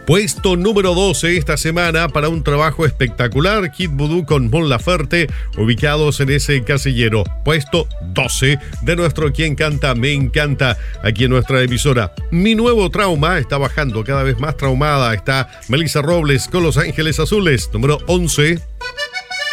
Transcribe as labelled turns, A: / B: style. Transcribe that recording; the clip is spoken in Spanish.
A: Puesto número 12 esta semana para un trabajo espectacular, Kid Voodoo con Mon Laferte, ubicados en ese casillero. Puesto 12 de nuestro Quien Canta Me Encanta, aquí en nuestra emisora. Mi Nuevo Trauma está bajando, cada vez más traumada está Melissa Robles con Los Ángeles Azules, número 11.